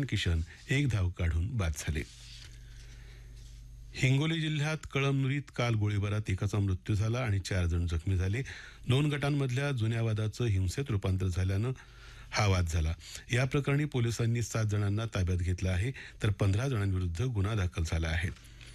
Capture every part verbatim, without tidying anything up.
किशन एक धाव काढून बाद झाले. हिंगोली जिल्ह्यात कळमनुरीत काल गोळीबारात एकाचा मृत्यू झाला आणि चार जण जखमी झाले. दोन गटांमधल्या जुन्या वादाचं हिंसेत रूपांतर झाल्यानं हा वाद झाला. या प्रकरणी पोलिसांनी सात जणांना ताब्यात घेतलं आहे तर पंधरा जणांविरुद्ध गुन्हा दाखल झाला आहे.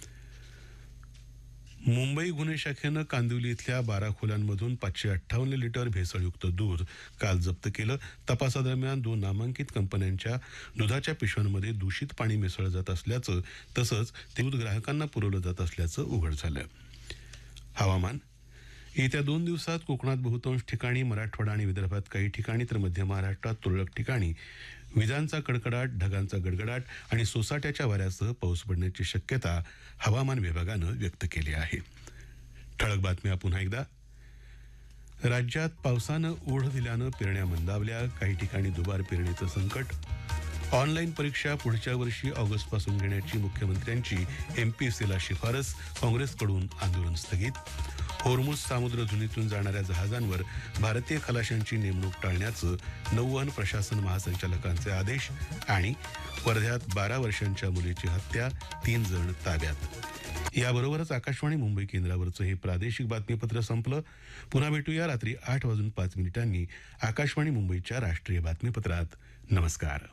मुंबई गुन्हे शाखेनं कांदिवली इथल्या बारा खोल्यांमधून पाचशे अठ्ठावन्न लिटर भेसळयुक्त दूध काल जप्त केलं. तपासादरम्यान दोन नामांकित कंपन्यांच्या दुधाच्या पिशव्यांमध्ये दूषित पाणी मिसळलं जात असल्याचं तसंच ते दूध ग्राहकांना पुरवलं जात असल्याचं उघड झालं. हवामान. येत्या दोन दिवसात कोकणात बहुतांश ठिकाणी, मराठवाडा आणि विदर्भात काही ठिकाणी तर मध्य महाराष्ट्रात तुरळक ठिकाणी विजांचा कडकडाट, ढगांचा गडगडाट आणि सोसाट्याच्या वाऱ्यासह पाऊस पडण्याची शक्यता हवामान विभागानं व्यक्त केली आहे. ठळक बातम्या पुन्हा एकदा. राज्यात पावसानं ओढ दिल्यानं पेरण्या मंदावल्या. काही ठिकाणी दुबार पेरणीचं संकट. ऑनलाईन परीक्षा पुढच्या वर्षी ऑगस्टपासून घेण्याची मुख्यमंत्र्यांची एमपीएससीला शिफारस. काँग्रेसकडून आंदोलन स्थगित. होर्मुझ सामुद्रधुनीतून जाणाऱ्या जहाजांवर भारतीय खलाशांची नेमणूक टाळण्याचं नौवहन प्रशासन महासंचालकांचे आदेश. आणि वर्ध्यात बारा वर्षांच्या मुलीची हत्या, तीन जण ताब्यात. याबरोबरच आकाशवाणी मुंबई केंद्रावरचं हे प्रादेशिक बातमीपत्र संपलं. पुन्हा भेटूया रात्री आठ वाजून पाच मिनिटांनी आकाशवाणी मुंबईच्या राष्ट्रीय बातमीपत्रात. नमस्कार.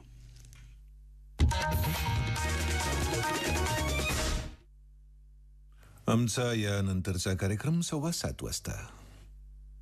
आमचा यानंतरचा कार्यक्रम सव्वा सात वाजता.